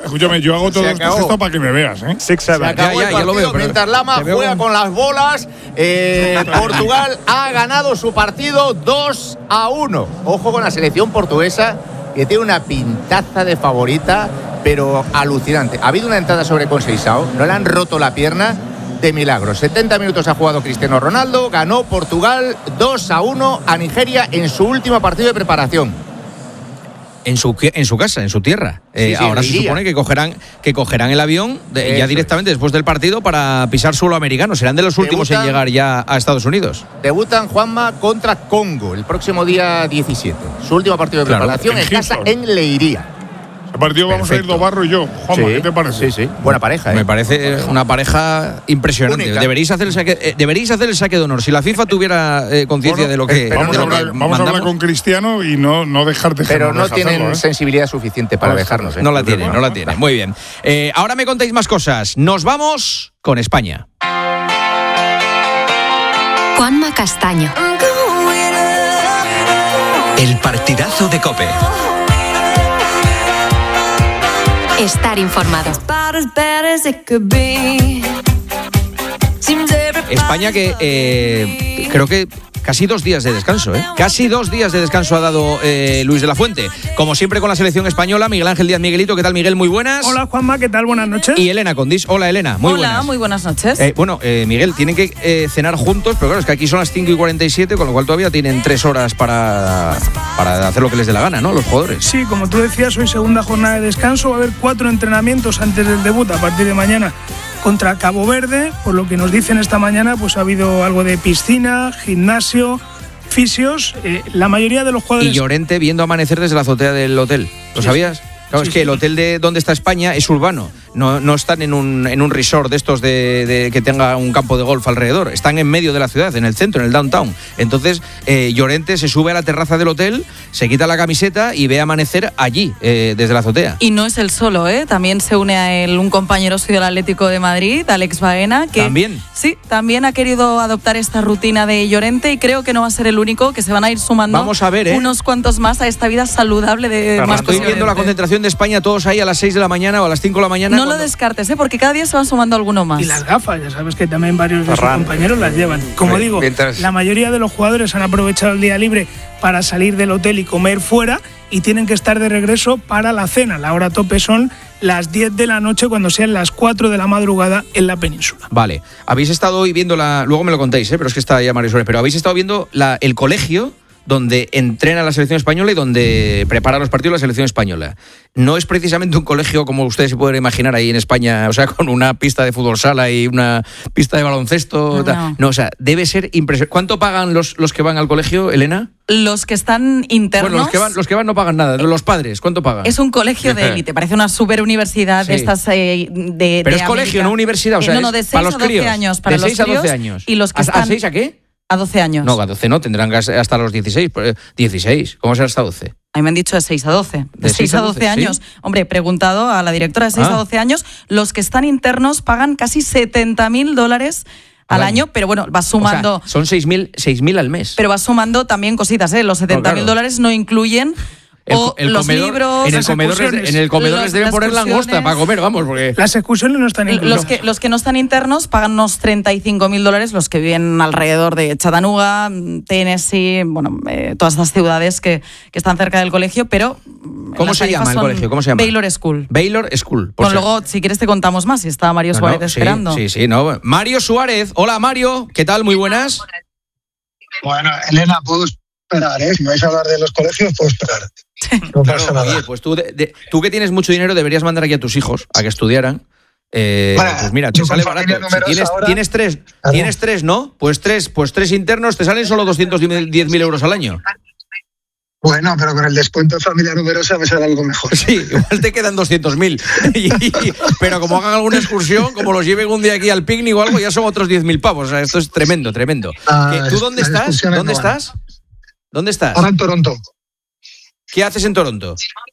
Escúchame, yo hago todo esto para que me veas, ¿eh? Se acabó el partido, lo veo, mientras Lama juega con las bolas. Portugal ha ganado su partido 2-1. Ojo con la selección portuguesa, que tiene una pintaza de favorita, pero alucinante. Ha habido una entrada sobre Conceição, no le han roto la pierna de milagro. 70 minutos ha jugado Cristiano Ronaldo, ganó Portugal 2-1 a Nigeria en su último partido de preparación. En su casa, en su tierra. Sí, ahora se supone que cogerán el avión ya directamente después del partido para pisar suelo americano. Serán de los últimos en llegar ya a Estados Unidos. Debutan, Juanma, contra Congo el próximo día 17. Su último partido de preparación en casa en Leiría. El partido vamos a ir Dobarro y yo. Juanma, ¿qué te parece? Sí. Buena pareja, ¿eh? Me parece una pareja impresionante. Deberíais hacer el saque de honor. Si la FIFA tuviera conciencia de lo que... Vamos a hablar con Cristiano y no dejarte. Pero no tienen sensibilidad suficiente para dejarnos. No la tiene. Muy bien. Ahora me contáis más cosas. Nos vamos con España. Juanma Castaño. El partidazo de COPE. Estar informado. España que creo que casi 2 días de descanso, ¿eh? Casi 2 días de descanso ha dado Luis de la Fuente. Como siempre con la selección española, Miguel Ángel Díaz Miguelito. ¿Qué tal, Miguel? Muy buenas. Hola, Juanma. ¿Qué tal? Buenas noches. Y Elena Condis. Hola, Elena. Muy buenas. Hola, muy buenas noches. Miguel, tienen que cenar juntos, pero claro, es que aquí son las 5:47, con lo cual todavía tienen 3 horas para hacer lo que les dé la gana, ¿no? Los jugadores. Sí, como tú decías, hoy segunda jornada de descanso. Va a haber 4 entrenamientos antes del debut a partir de mañana contra Cabo Verde. Por lo que nos dicen esta mañana, pues ha habido algo de piscina, gimnasio, fisios. La mayoría de los jugadores... Y Llorente viendo amanecer desde la azotea del hotel. ¿Lo sabías? Claro, es que el hotel de donde está España es urbano. No están en un resort de estos de que tenga un campo de golf alrededor. Están en medio de la ciudad, en el centro, en el downtown. Entonces, Llorente se sube a la terraza del hotel, se quita la camiseta y ve amanecer allí, desde la azotea. Y no es el solo, ¿eh? También se une a él un compañero suyo del Atlético de Madrid, Alex Baena, que ¿también? Sí, también ha querido adoptar esta rutina de Llorente, y creo que no va a ser el único, que se van a ir sumando unos cuantos más a esta vida saludable de Marcos. Estoy viendo la concentración de España, todos ahí a las 6 de la mañana o a las 5 de la mañana. No lo descartes, porque cada día se van sumando alguno más. Y las gafas, ya sabes que también varios de sus compañeros las llevan. Como digo, la mayoría de los jugadores han aprovechado el día libre para salir del hotel y comer fuera, y tienen que estar de regreso para la cena. La hora tope son las 10 de la noche, cuando sean las 4 de la madrugada en la península. Vale, habéis estado hoy viendo luego me lo contéis, pero es que está ya Mario Suárez, pero habéis estado viendo el colegio donde entrena la selección española y donde prepara los partidos la selección española. No es precisamente un colegio como ustedes se pueden imaginar ahí en España, o sea, con una pista de fútbol sala y una pista de baloncesto. No, o sea, debe ser impresionante. ¿Cuánto pagan los que van al colegio, Elena? Los que están internos. Bueno, los que van no pagan nada. Los padres, ¿cuánto pagan? Es un colegio de élite, parece una super universidad de estas de Pero es colegio, no universidad, o sea, de 6 para los a 12 críos. años para de 6 los críos, a 12 años. Y los que ¿A 6 a qué? A 12 años. No, a 12 no, tendrán hasta los 16. 16, ¿cómo será hasta 12? A mí me han dicho de 6 a 12. De 6 a 12 años. ¿Sí? Hombre, he preguntado a la directora de 6 a 12 años. Los que están internos pagan casi $70,000 al año, pero bueno, va sumando... O sea, son 6.000 al mes. Pero va sumando también cositas, ¿eh? Los $70,000 no incluyen... los comedor, libros, en el comedor les deben poner langosta para comer, vamos, porque... Las excursiones no están incluidas. Los que no están internos pagan unos $35,000, los que viven alrededor de Chattanooga, Tennessee, todas estas ciudades que están cerca del colegio, pero... ¿Cómo se llama el colegio? ¿Cómo se llama? Baylor School. Baylor School. Luego, si quieres te contamos más, si está Mario Suárez esperando. Sí, no. Mario Suárez, hola Mario, ¿qué tal? Muy buenas. Bueno, Elena, puedo esperar, ¿eh? Si vais a hablar de los colegios, puedo esperar. No pasa nada. Oye, pues tú que tienes mucho dinero deberías mandar aquí a tus hijos a que estudiaran. Pues mira, te sale barato. Si tienes tres, ¿no? Pues tres internos te salen solo 210.000 euros al año. Bueno, pero con el descuento de familia numerosa me sale algo mejor. Sí, igual te quedan 200.000. Pero como hagan alguna excursión, como los lleven un día aquí al picnic o algo, ya son otros 10.000 pavos. O sea, esto es tremendo. ¿Tú dónde estás? ¿Dónde estás? Ahora en Toronto. ¿Qué haces en Toronto?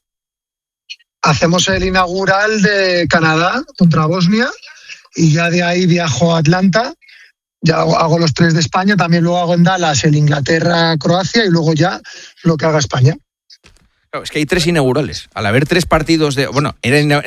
Hacemos el inaugural de Canadá contra Bosnia y ya de ahí viajo a Atlanta. Ya hago los 3 de España, también luego hago en Dallas el Inglaterra-Croacia y luego ya lo que haga España. Claro, es que hay 3 inaugurales. Al haber 3 partidos de... Bueno, era